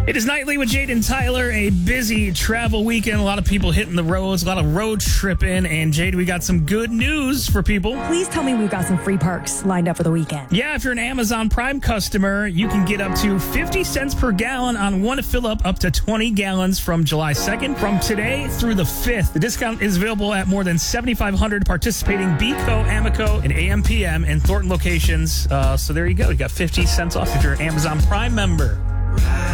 It is Nightly with Jade and Tyler, a busy travel weekend. A lot of people hitting the roads, a lot of road tripping. And Jade, we got some good news for people. Please tell me we've got some free parks lined up for the weekend. Yeah, if you're an Amazon Prime customer, you can get up to 50 cents per gallon on one fill up to 20 gallons from July 2nd. From today through the 5th, the discount is available at more than 7,500 participating Beco, Amoco, and AMPM and Thornton locations. So there you go. You got 50 cents off if you're an Amazon Prime member.